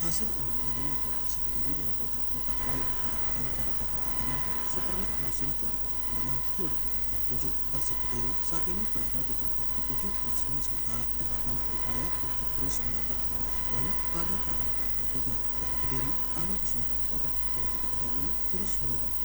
Hasil undi ini membuat Persik Kediri mengumpulkan 4 poin pada pertandingan pertandingan Super League musim 2026-2027. Persik Kediri saat ini berada di peringkat ke-7 klasemen sementara dan akan berupaya untuk terus menambah poin pada pertandingan berikutnya. Dan Kediri, Ana Kusuma Melaporkan, Komite RRI terus mengubah